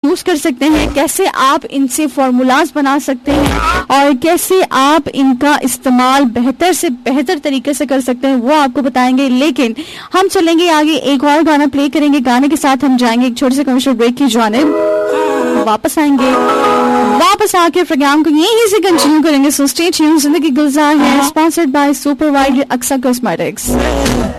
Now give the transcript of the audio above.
Use कर सकते हैं, कैसे आप इनसे फॉर्मूलाज बना सकते हैं और कैसे आप इनका इस्तेमाल बेहतर से बेहतर तरीके से कर सकते हैं, वो आपको बताएंगे। लेकिन हम चलेंगे आगे, एक और गाना प्ले करेंगे, गाने के साथ हम जाएंगे एक छोटे से कमर्शियल ब्रेक की जानिब, वापस आएंगे, वापस आके प्रोग्राम को यहीं से कंटिन्यू करेंगे। सो स्टे ट्यून्ड, जिंदगी गुलजार है, sponsored by super wide Aqsa cosmetics.